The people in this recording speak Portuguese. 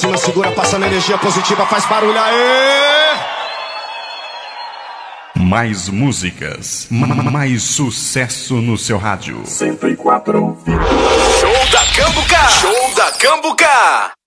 cima, segura, passando energia positiva, faz barulho aí! Mais músicas, mais sucesso no seu rádio. 104. Show da Cambuca! Show da Cambuca!